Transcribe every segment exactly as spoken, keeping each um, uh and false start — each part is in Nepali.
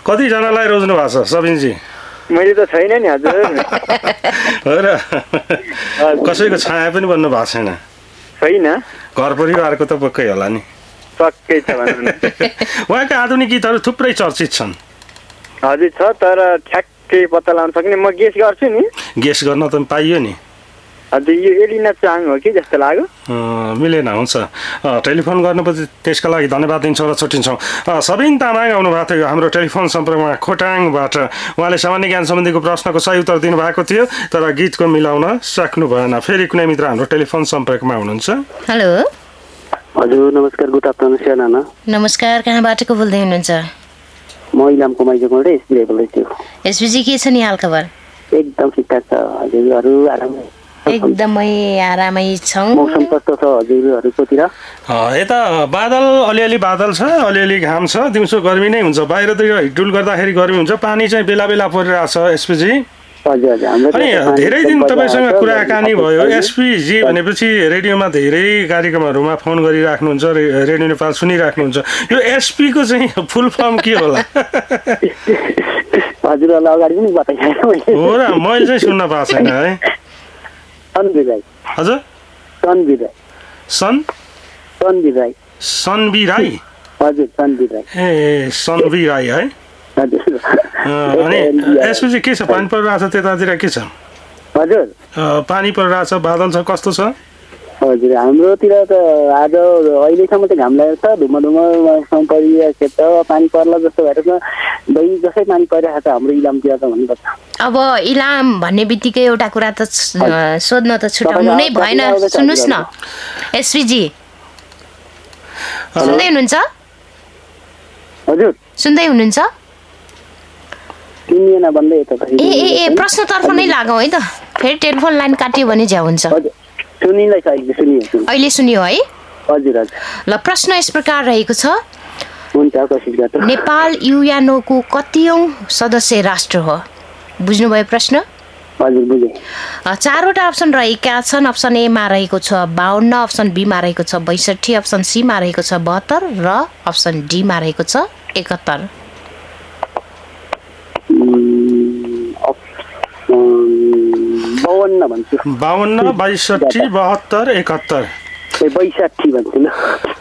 कतिजनालाई रोज्नु भएको छ सबिनजी? मैले त छैन नि हजुर। हो र? कसैको छाया पनि बन्नु भएको छैन? छैन। घर परिवारको त पक्कै होला नि? पक्कै छ भन्नु न। उहाँका आधुनिक गीतहरू थुप्रै चर्चित छन्। हजुर छ, तर ठ्याक्कै पत्ता लगाउन सक्ने म गेस गर्छु नि। गेस गर्न त पाइयो नि। हजुर यो एलिना चाङ हो कि जस्तो लाग्यो। मिलेन, हुन्छ। टेलिफोन गर्नुपर्छ, त्यसका लागि धन्यवाद दिन्छौँ र छुट्टिन्छौँ। सबिन तामाङ आउनुभएको थियो हाम्रो टेलिफोन सम्पर्कमा खोटाङबाट। उहाँले सामान्य ज्ञान सम्बन्धीको प्रश्नको सही उत्तर दिनुभएको थियो, तर गीतको मिलाउन सक्नु भएन। फेरि कुनै मित्र हाम्रो टेलिफोन सम्पर्कमा हुनुहुन्छ। हेलो हजुर नमस्कार, गुड आफ्टरनुन नाना। नमस्कार, कहाँबाट को बोल्दै हुनुहुन्छ? म इलामको माइजोबाट एसपी बोल्दैछु। एसपीजी के छ नि हाल खबर? एकदम ठिकठाक छ हजुरहरू, आराम एकदमै आरामै छौँ। मौसम कस्तो छ हजुरहरूकोतिर? यता बादल, अलिअलि बादल छ, अलिअलि घाम छ। दिउँसो गर्मी नै हुन्छ, बाहिरतिर हिडडुल गर्दाखेरि गर्मी हुन्छ। पानी चाहिँ बेला बेला परिरहेको छ एसपीजी। अनि धेरै दिन तपाईँसँग कुराकानी भयो। एसपीजी भनेपछि रेडियोमा धेरै कार्यक्रमहरूमा फोन गरिराख्नुहुन्छ, रेडियो नेपाल सुनिराख्नुहुन्छ। यो एसपीको चाहिँ फुल फर्म के होला? हजुरहरूलाई अगाडि पनि बताइहालेँ हो र? मैले चाहिँ सुन्न पाएको छैन है। सनवीर राई। हजुर? सनवीर राई। सन सनवीर राई। सनवीर राई? हजुर सनवीर राई। ए सनवीर राई है? हजुर। अनि यसपछि के छ? पानी परिरहेछ त्यतातिर के छ? हजुर पानी परिरहेछ, बादल छ, कस्तो छ? हजुर हाम्रोतिर त आज अहिलेसम्म त घाम लागेको छ, धुम्म धुम्म परिरहेको छ, पानी पर्ला जस्तो भएर दही जसै पानी परिरहेको छ हाम्रो इलामतिर त भन्नुपर्छ। अब इलाम भन्ने बित्तिकै एउटा कुरा त सोध्न त छुटाउनु नै भएन। सुन्नुहोस् न एसपीजी, सुन्दै हुनुहुन्छ? हजुर सुन्दै हुनुहुन्छ? सुनिएन भन्दै यता त। ए ए ए प्रश्नतर्फ नै लागौँ है त, फेरि टेलिफोन लाइन काट्यो भने झ्या हुन्छ। अहिले सुनियो है? हजुर हजुर। ल प्रश्न यस प्रकार रहेको छ, हुन्छ कोसिस गर्छु। नेपाल युएनओको कतिऔं सदस्य राष्ट्र हो? बुझ्नुभयो प्रश्न? हजुर बुझेँ। चारवटा अप्सन रहेका छन्। अप्सन ए मा रहेको छ बाहन्न, अप्सन बी मा रहेको छ बैसठी, अप्सन सी मा रहेको छ बहत्तर र अप्सन डी मा रहेको छ एकहत्तर। बावन्न भन्छु। बावन्न, बैसठी, बहत्तर, एकहत्तर। बैसठी भन्छु न।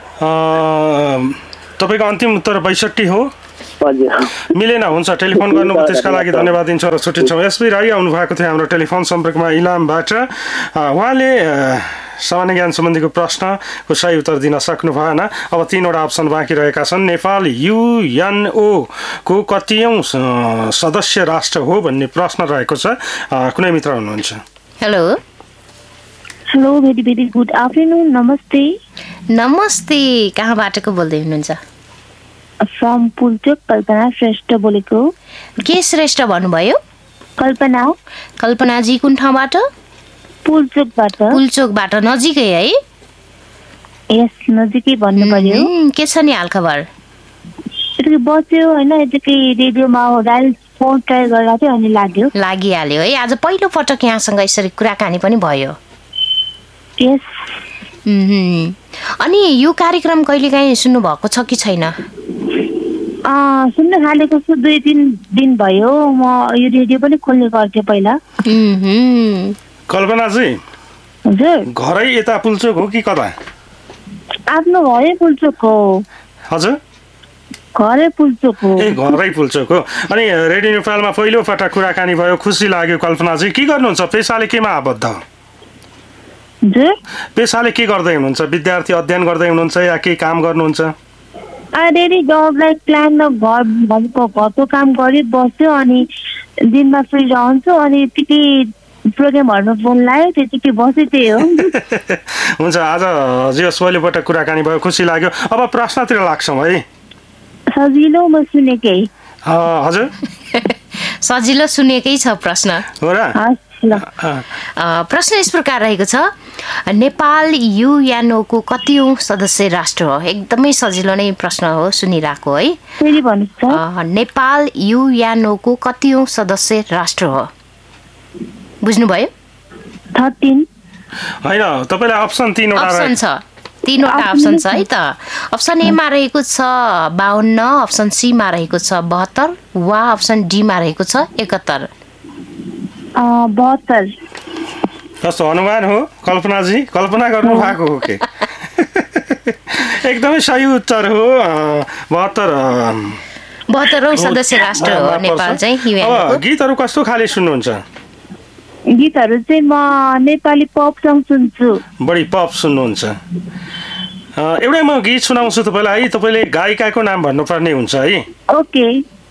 तपाईँको अन्तिम उत्तर बैसठी हो? हजुर। मिलेन, हुन्छ। टेलिफोन गर्नुभयो त्यसका लागि धन्यवाद दिन्छौँ र छुट्टिन्छौँ। एसपी राई आउनु भएको थियो हाम्रो टेलिफोन सम्पर्कमा इलामबाट। उहाँले सामान्य ज्ञान सम्बन्धीको प्रश्नको सही उत्तर दिन सक्नु भएन। अब तीनवटा अप्सन बाँकी रहेका छन्। नेपाल युएनओ को कतिऔं सदस्य राष्ट्र हो भन्ने प्रश्न रहेको छ। कुनै मित्र हुनुहुन्छ? Hello hello very very good afternoon. नमस्ते। नमस्ते, कहाँबाट को बोल्दै हुनुहुन्छ? फ्रम पुलचोक, कल्पना श्रेष्ठ बोलेको। के श्रेष्ठ भन्नुभयो? कल्पना। कल्पनाजी कुन ठाउँबाट? पुलचोकबाट। पुलचोकबाट, नजिकै है? यस नजिकै भन्नु पर्यो। के छ नि हाल खबर? यतिकै बस्यो होइन, यतिकै रेडियोमा डायल फोन ट्राई गरेर थियो अनि लाग्यो। लागिहाल्यो है। आज पहिलो पटक यहाँसँग यसरी कुराकानी पनि भयो। यस। अनि यो कार्यक्रम कहिलेकाहीँ सुन्नु भएको छ कि छैन? सुन्न थालेको छु, दुई तिन दिन भयो। म यो रेडियो पनि खोल्ने गर्थेँ पहिला। कल्पनाजी हजुर घरै यता पुलचोक हो कि कता? आफ्नो घरै पुलचोक हो। हजुर घरै पुलचोक हो। ए घरै पुलचोक हो। अनि रेडियो नेपालमा पहिलो पटक कुराकानी भयो, खुसी लाग्यो। कल्पनाजी के गर्नुहुन्छ? पेसाले केमा आबद्ध? पेसाले के गर्दै हुनुहुन्छ? विद्यार्थी अध्ययन गर्दै हुनुहुन्छ या केही काम गर्नुहुन्छ? अलिअलि जबलाई प्लान घर घरको घरको काम गरी बस्यो, अनि दिनमा फ्री रहन्छु, अनि त्यति प्रोग्रामहरूमा फोन लाग्यो, त्यतिकै बसेँ, त्यही हो। हुन्छ, आज हजुर पहिलोपटक कुराकानी भयो, खुसी लाग्यो। अब प्रश्नतिर लाग्छौँ है। सजिलो म सुनेकै। हजुर सजिलो सुनेकै छ प्रश्न हो र? प्रश्न यस प्रकार रहेको छ, नेपाल युएनओको कतिऔं सदस्य राष्ट्र हो? एकदमै सजिलो नै प्रश्न हो, सुनिरहेको है। फेरि भन्नुहोस् त। नेपाल युएनओको कतिऔं सदस्य राष्ट्र हो? बुझ्नुभयो? थर्टिन। होइन, तपाईँलाई अप्सन तीनवटा अप्सन छ। तीनवटा अप्सन छ है त। अप्सन एमा रहेको छ बाहन्न, अप्सन सीमा रहेको छ बहत्तर वा अप्सन डीमा रहेको छ एकहत्तर। बहत्तर। कस्तो अनुमान हो कल्पनाजी? कल्पना गर्नु भएको हो के? एकदमै सही उत्तर हो। बहत्तर बहत्तरौं सदस्य राष्ट्र हो नेपाल चाहिँ युएनको। गीतहरू कस्तो खाले सुन्नुहुन्छ? गीतहरू चाहिँ म नेपाली पप सङ सुन्छु। बढी पप सुन्नुहुन्छ। एउटै म गीत सुनाउँछु तपाईँलाई है, तपाईँले गायिकाको नाम भन्नुपर्ने हुन्छ है। ओके।